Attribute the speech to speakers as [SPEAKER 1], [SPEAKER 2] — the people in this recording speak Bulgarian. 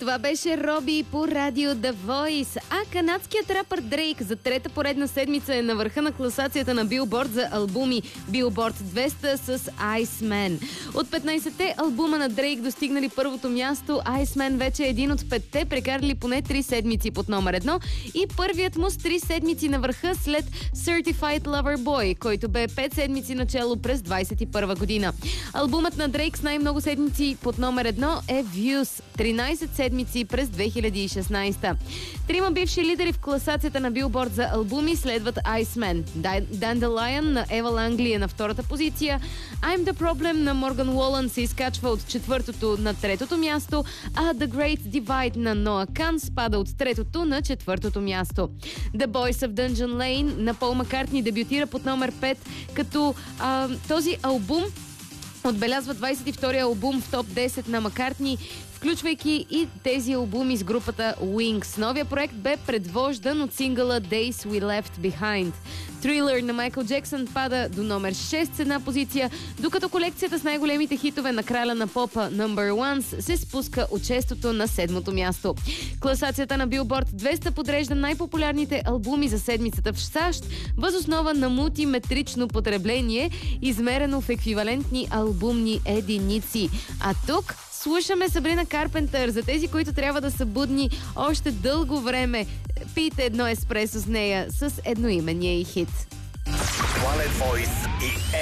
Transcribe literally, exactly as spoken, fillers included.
[SPEAKER 1] Това беше Роби по радио The Voice. А канадският рапър Дрейк за трета поредна седмица е на върха на класацията на Билборд за албуми Билборд двеста с Iceman. От петнайсетте албума на Дрейк достигнали първото място, Iceman вече е един от петте, прекарали поне три седмици под номер едно и първият му с три седмици на върха след Certified Lover Boy, който бе пет седмици начало през двайсет и първа година. Албумът на Дрейк с най-много седмици под номер едно е Views, тринайсет седмици през две хиляди и шестнайсета. Трима бивши лидери в класацията на Билборд за албуми следват Iceman. Dandelion на Ева Лангли е на втората позиция. I'm the Problem на Морган Уолън се изкачва от четвъртото на третото място, а The Great Divide на Ноа Кан спада от третото на четвъртото място. The Boys of Dungeon Lane на Пол Маккартни дебютира под номер пет, като а, този албум отбелязва двайсет и втория албум в топ десет на Маккартни, включвайки и тези албуми с групата Wings. Новия проект бе предвождан от сингъла Days We Left Behind. Thriller на Майкъл Джексън пада до номер шест с една позиция, докато колекцията с най-големите хитове на краля на попа Number Ones се спуска от шестото на седмото място. Класацията на Билборд двеста подрежда най-популярните албуми за седмицата в САЩ въз основа на мултиметрично потребление, измерено в еквивалентни албумни единици. А тук слушаме Сабрина Карпентър. За тези, които трябва да са будни още дълго време, пийте едно еспресо с нея с едноименния и хит.
[SPEAKER 2] Planet Voice и